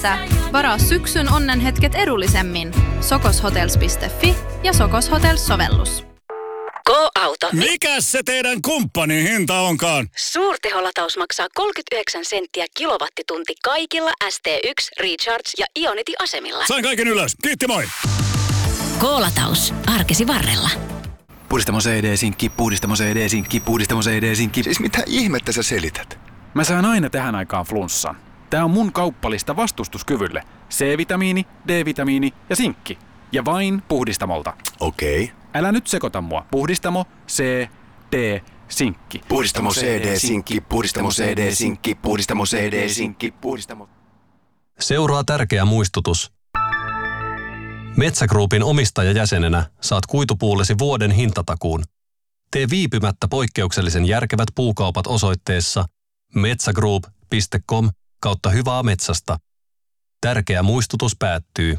Varaa syksyn onnenhetket edullisemmin. sokoshotels.fi ja Sokos Hotels-sovellus. Go-auto. Mikäs se teidän kumppanin hinta onkaan? Suurteholataus maksaa 39 senttiä kilowattitunti kaikilla ST1, Recharge ja Ionity-asemilla. Sain kaiken ylös. Kiitti, moi! Go-lataus. Arkesi varrella. Puhdistamo CD-sinkki, puhdistamo CD-sinkki, puhdistamo CD-sinkki. Siis mitä ihmettä sä selität? Mä saan aina tähän aikaan flunssan. Tää on mun kauppalista vastustuskyvylle. C-vitamiini, D-vitamiini ja sinkki. Ja vain Puhdistamolta. Okei. Älä nyt sekoita mua. Puhdistamo, C, D, sinkki. Puhdistamo CD-sinkki, puhdistamo CD-sinkki, puhdistamo CD-sinkki, puhdistamo... Seuraa tärkeä muistutus. Metsä Groupin omistajajäsenenä saat kuitupuullesi vuoden hintatakuun. Tee viipymättä poikkeuksellisen järkevät puukaupat osoitteessa metsagroup.com/hyvää metsästä. Tärkeä muistutus päättyy.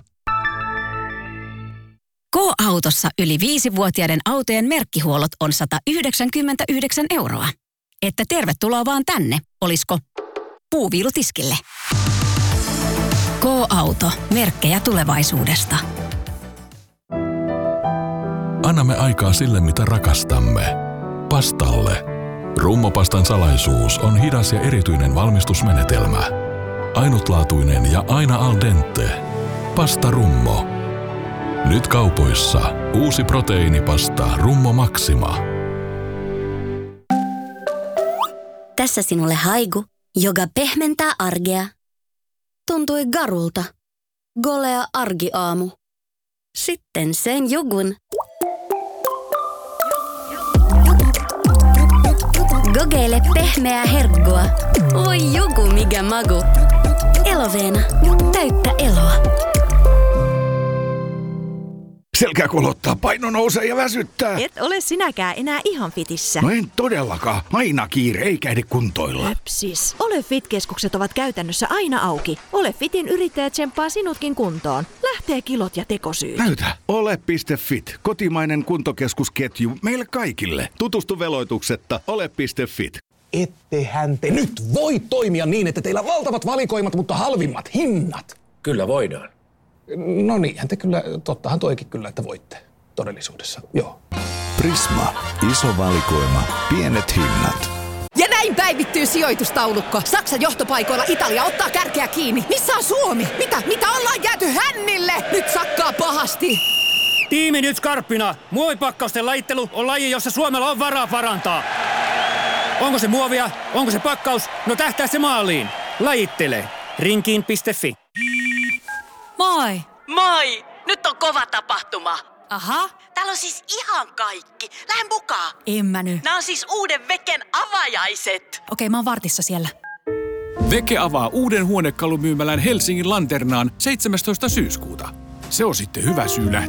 Go-autossa yli 5-vuotiaiden autojen merkkihuollot on 199 €. Että tervetuloa vaan tänne, olisko puuviilutiskille. Go-auto. Merkkejä tulevaisuudesta. Annamme aikaa sille, mitä rakastamme. Pastalle. Rummopastan salaisuus on hidas ja erityinen valmistusmenetelmä. Ainutlaatuinen ja aina al dente. Pasta Rummo. Nyt kaupoissa uusi proteiinipasta Rummo Maxima. Tässä sinulle haigu, joka pehmentää arkea. Tuntui garulta. Golea argiaamu. Sitten sen jugun. Gogeile pehmeää herkkua. Oi jugu mikä magu. Eloveena. Täyttä eloa. Selkä kulottaa, paino nousee ja väsyttää. Et ole sinäkään enää ihan fitissä. No en todellakaan. Aina kiire eikä ehdi kuntoilla. Löpsis. Ole Fit-keskukset ovat käytännössä aina auki. Ole Fitin yrittäjä tsemppaa sinutkin kuntoon. Lähtee kilot ja tekosyyt. Näytä. Ole.fit. Kotimainen kuntokeskusketju meille kaikille. Tutustu veloituksetta ole.fit. Ettehän te nyt voi toimia niin, että teillä on valtavat valikoimat, mutta halvimmat hinnat. Kyllä voidaan. No niinhän te kyllä, tottahan toikin kyllä, että voitte todellisuudessa, joo. Prisma. Iso valikoima. Pienet hinnat. Ja näin päivittyy sijoitustaulukko. Saksan johtopaikoilla Italia ottaa kärkeä kiinni. Missä on Suomi? Mitä ollaan jääty hännille? Nyt sakkaa pahasti. Tiimi nyt skarppina. Muovipakkausten lajittelu on laji, jossa Suomella on varaa parantaa. Onko se muovia? Onko se pakkaus? No tähtää se maaliin. Lajittele. Rinkiin.fi. Moi! Moi! Nyt on kova tapahtuma. Aha. Täällä on siis ihan kaikki. Lähden mukaan. En mä nyt. Nämä on siis uuden Veken avajaiset. Okei, mä oon vartissa siellä. Veke avaa uuden huonekalumyymälän Helsingin Lanternaan 17. syyskuuta. Se on sitten hyvä syy lähteä